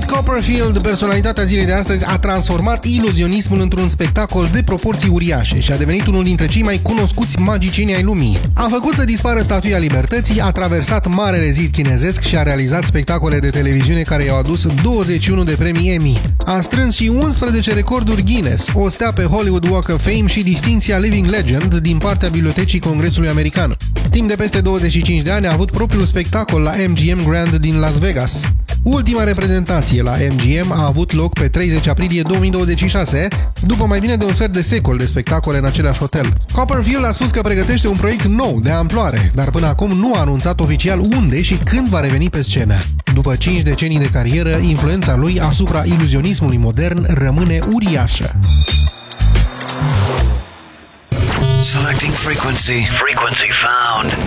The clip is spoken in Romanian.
David Copperfield, personalitatea zilei de astăzi, a transformat iluzionismul într-un spectacol de proporții uriașe și a devenit unul dintre cei mai cunoscuți magicieni ai lumii. A făcut să dispară Statuia Libertății, a traversat Marele Zid chinezesc și a realizat spectacole de televiziune care i-au adus 21 de premii Emmy. A strâns și 11 recorduri Guinness, o stea pe Hollywood Walk of Fame și distincția Living Legend din partea Bibliotecii Congresului American. Timp de peste 25 de ani a avut propriul spectacol la MGM Grand din Las Vegas. Ultima reprezentație la MGM a avut loc pe 30 aprilie 2026, după mai bine de un sfert de secol de spectacole în același hotel. Copperfield a spus că pregătește un proiect nou, de amploare, dar până acum nu a anunțat oficial unde și când va reveni pe scenă. După 5 decenii de carieră, influența lui asupra iluzionismului modern rămâne uriașă. Selecting frequency. Frequency found.